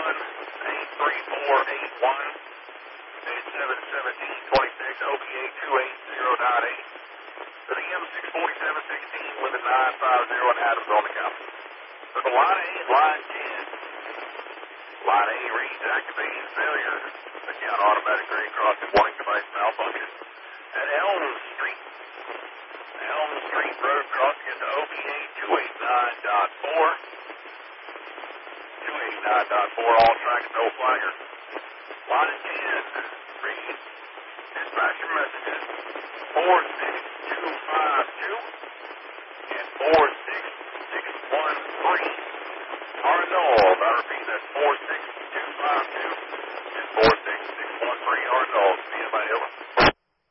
OBA 280.8. To the M64716 with a 950 and Adams on the count. So the line A and line 10. Line A reads activating failure. Account automatic grade crossing warning device malfunction. At Elm Street. Elm Street Road crossing into OBA 289.4. 289.4, all tracks, no flagger. Line 10 reads dispatcher messages 46252.